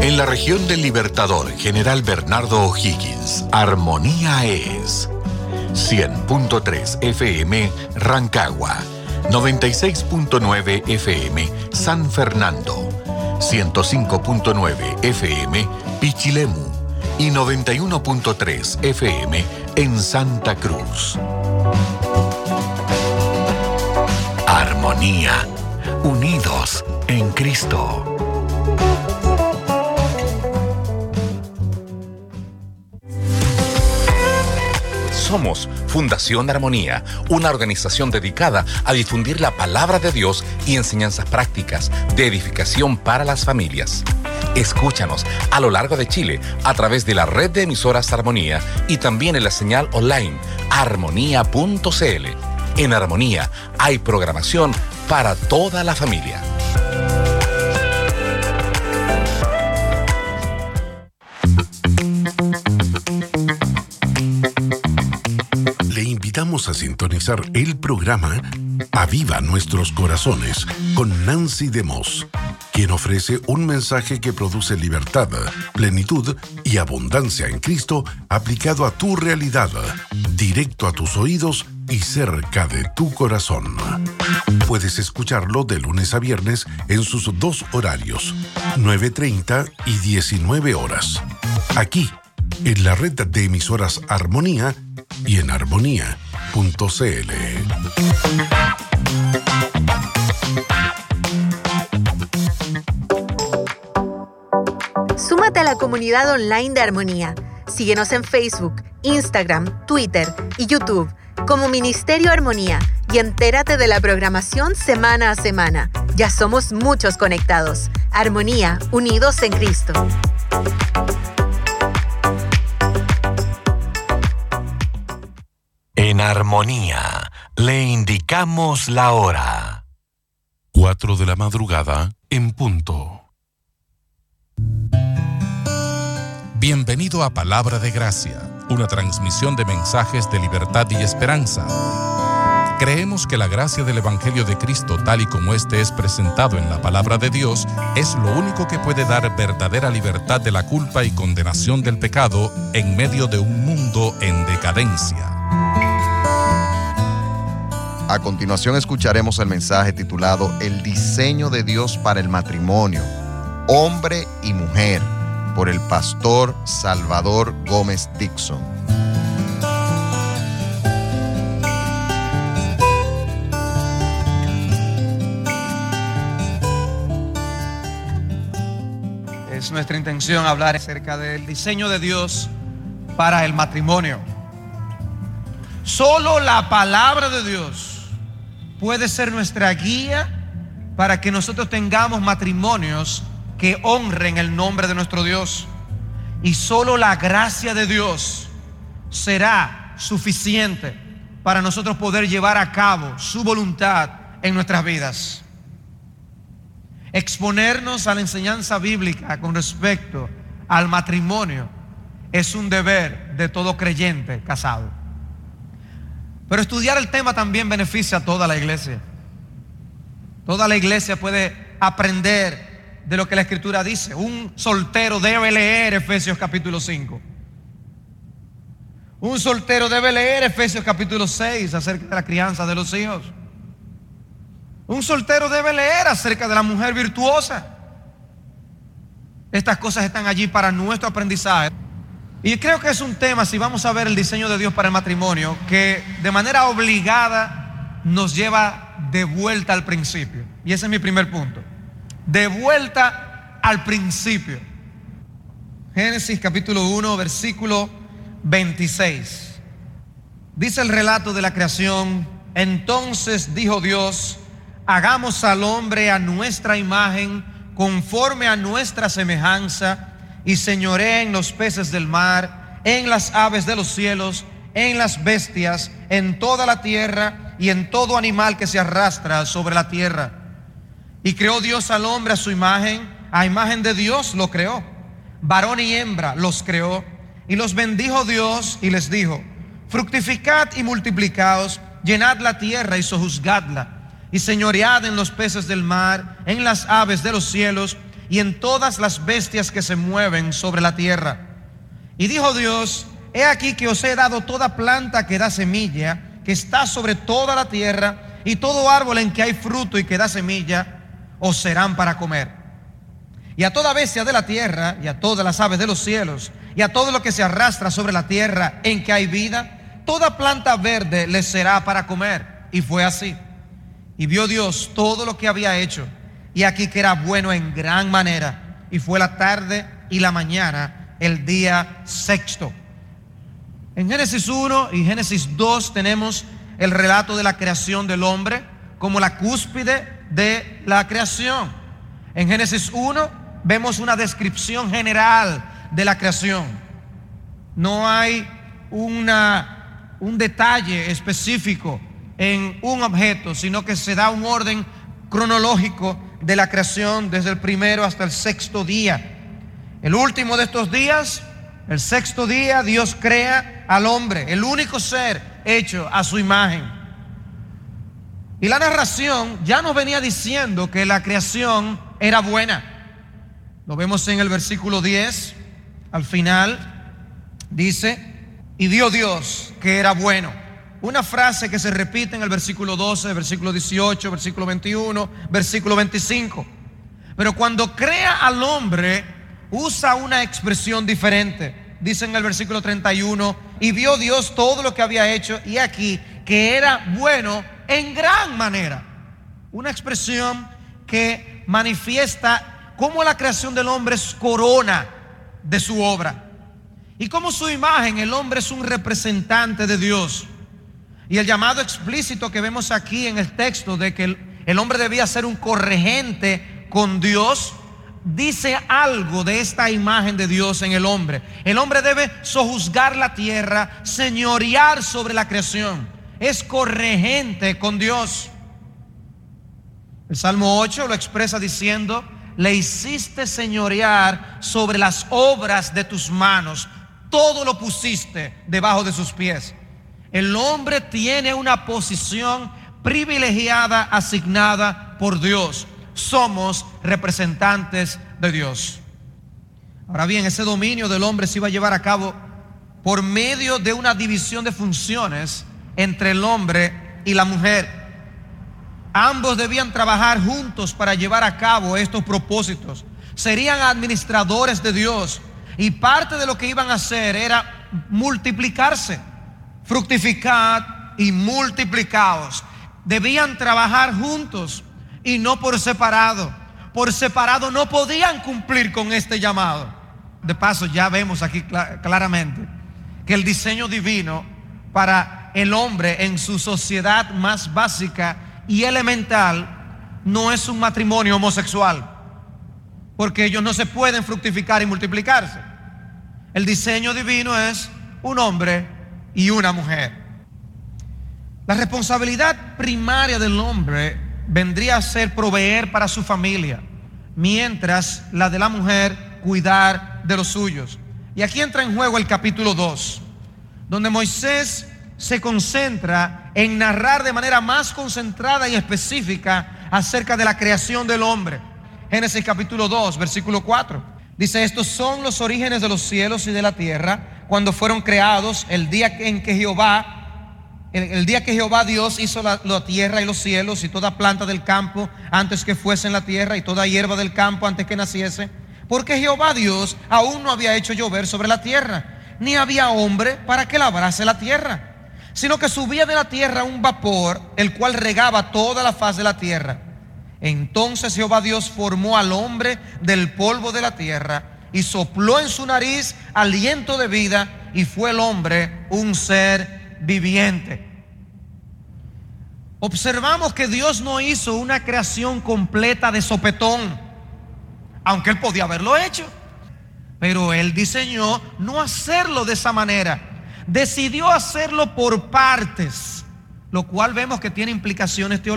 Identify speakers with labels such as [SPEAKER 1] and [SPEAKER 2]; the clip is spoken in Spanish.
[SPEAKER 1] En la región del Libertador, General Bernardo O'Higgins, Armonía es 100.3 FM Rancagua, 96.9 FM San Fernando, 105.9 FM Pichilemu y 91.3 FM en Santa Cruz. Armonía, unidos en Cristo.
[SPEAKER 2] Somos Fundación Armonía, una organización dedicada a difundir la palabra de Dios y enseñanzas prácticas de edificación para las familias. Escúchanos a lo largo de Chile a través de la red de emisoras Armonía y también en la señal online armonía.cl. En Armonía hay programación para toda la familia.
[SPEAKER 3] Invitamos a sintonizar el programa Aviva Nuestros Corazones con Nancy DeMoss, quien ofrece un mensaje que produce libertad, plenitud y abundancia en Cristo aplicado a tu realidad, directo a tus oídos y cerca de tu corazón. Puedes escucharlo de lunes a viernes en sus dos horarios, 9:30 y 19 horas. Aquí, en la red de emisoras Armonía y en armonía.cl.
[SPEAKER 4] Súmate a la comunidad online de Armonía. Síguenos en Facebook, Instagram, Twitter y YouTube como Ministerio Armonía y entérate de la programación semana a semana. Ya somos muchos conectados. Armonía, unidos en Cristo.
[SPEAKER 1] En Armonía, le indicamos la hora.
[SPEAKER 3] 4 de la madrugada en punto.
[SPEAKER 5] Bienvenido a Palabra de Gracia, una transmisión de mensajes de libertad y esperanza. Creemos que la gracia del Evangelio de Cristo, tal y como este es presentado en la Palabra de Dios, es lo único que puede dar verdadera libertad de la culpa y condenación del pecado en medio de un mundo en decadencia.
[SPEAKER 6] A continuación escucharemos el mensaje titulado El diseño de Dios para el matrimonio, hombre y mujer, por el pastor Salvador Gómez Dixon.
[SPEAKER 7] Es nuestra intención hablar acerca del diseño de Dios para el matrimonio. Solo la palabra de Dios puede ser nuestra guía para que nosotros tengamos matrimonios que honren el nombre de nuestro Dios. Y solo la gracia de Dios será suficiente para nosotros poder llevar a cabo su voluntad en nuestras vidas. Exponernos a la enseñanza bíblica con respecto al matrimonio es un deber de todo creyente casado. Pero estudiar el tema también beneficia a toda la iglesia. Toda la iglesia puede aprender de lo que la Escritura dice. Un soltero debe leer Efesios capítulo 5. Un soltero debe leer Efesios capítulo 6 acerca de la crianza de los hijos. Un soltero debe leer acerca de la mujer virtuosa. Estas cosas están allí para nuestro aprendizaje. Y creo que es un tema, si vamos a ver el diseño de Dios para el matrimonio, que de manera obligada nos lleva de vuelta al principio. Y ese es mi primer punto. De vuelta al principio. Génesis capítulo 1, versículo 26. Dice el relato de la creación: entonces dijo Dios, hagamos al hombre a nuestra imagen, conforme a nuestra semejanza, y señoree en los peces del mar, en las aves de los cielos, en las bestias, en toda la tierra y en todo animal que se arrastra sobre la tierra. Y creó Dios al hombre a su imagen, a imagen de Dios lo creó, varón y hembra los creó, y los bendijo Dios y les dijo: fructificad y multiplicaos, llenad la tierra y sojuzgadla, y señoread en los peces del mar, en las aves de los cielos, y en todas las bestias que se mueven sobre la tierra. Y dijo Dios: he aquí que os he dado toda planta que da semilla, que está sobre toda la tierra, y todo árbol en que hay fruto y que da semilla, os serán para comer. Y a toda bestia de la tierra, y a todas las aves de los cielos, y a todo lo que se arrastra sobre la tierra en que hay vida, toda planta verde les será para comer. Y fue así. Y vio Dios todo lo que había hecho, y aquí que era bueno en gran manera. Y fue la tarde y la mañana, el día sexto. En Génesis 1 y Génesis 2 tenemos el relato de la creación del hombre como la cúspide de la creación. En Génesis 1 vemos una descripción general de la creación. No hay un detalle específico en un objeto, sino que se da un orden cronológico de la creación desde el primero hasta el sexto día. El último de estos días, el sexto día, Dios crea al hombre, el único ser hecho a su imagen. Y la narración ya nos venía diciendo que la creación era buena. Lo vemos en el versículo 10, al final, dice: y vio Dios que era bueno. Una frase que se repite en el versículo 12, versículo 18, versículo 21, versículo 25. Pero cuando crea al hombre, usa una expresión diferente. Dice en el versículo 31: y vio Dios todo lo que había hecho, y aquí que era bueno en gran manera. Una expresión que manifiesta cómo la creación del hombre es corona de su obra, y cómo su imagen, el hombre, es un representante de Dios. Y el llamado explícito que vemos aquí en el texto de que el hombre debía ser un corregente con Dios, dice algo de esta imagen de Dios en el hombre. El hombre debe sojuzgar la tierra, señorear sobre la creación. Es corregente con Dios. El Salmo 8 lo expresa diciendo: le hiciste señorear sobre las obras de tus manos, todo lo pusiste debajo de sus pies. El hombre tiene una posición privilegiada asignada por Dios. Somos representantes de Dios. Ahora bien, ese dominio del hombre se iba a llevar a cabo por medio de una división de funciones entre el hombre y la mujer. Ambos debían trabajar juntos para llevar a cabo estos propósitos. Serían administradores de Dios, y parte de lo que iban a hacer era multiplicarse. Fructificad y multiplicaos. Debían trabajar juntos y no por separado. Por separado no podían cumplir con este llamado. De paso, ya vemos aquí claramente que el diseño divino para el hombre en su sociedad más básica y elemental no es un matrimonio homosexual, porque ellos no se pueden fructificar y multiplicarse. El diseño divino es un hombre y una mujer. La responsabilidad primaria del hombre vendría a ser proveer para su familia, mientras la de la mujer cuidar de los suyos. Y aquí entra en juego el capítulo 2, donde Moisés se concentra en narrar de manera más concentrada y específica acerca de la creación del hombre. Génesis capítulo 2, versículo 4. Dice: estos son los orígenes de los cielos y de la tierra, cuando fueron creados, el día que Jehová Dios hizo la tierra y los cielos, y toda planta del campo antes que fuese en la tierra, y toda hierba del campo antes que naciese. Porque Jehová Dios aún no había hecho llover sobre la tierra, ni había hombre para que labrase la tierra, sino que subía de la tierra un vapor, el cual regaba toda la faz de la tierra. Entonces Jehová Dios formó al hombre del polvo de la tierra, y sopló en su nariz aliento de vida, y fue el hombre un ser viviente. Observamos que Dios no hizo una creación completa de sopetón, aunque Él podía haberlo hecho, pero Él diseñó no hacerlo de esa manera. Decidió hacerlo por partes, lo cual vemos que tiene implicaciones teológicas.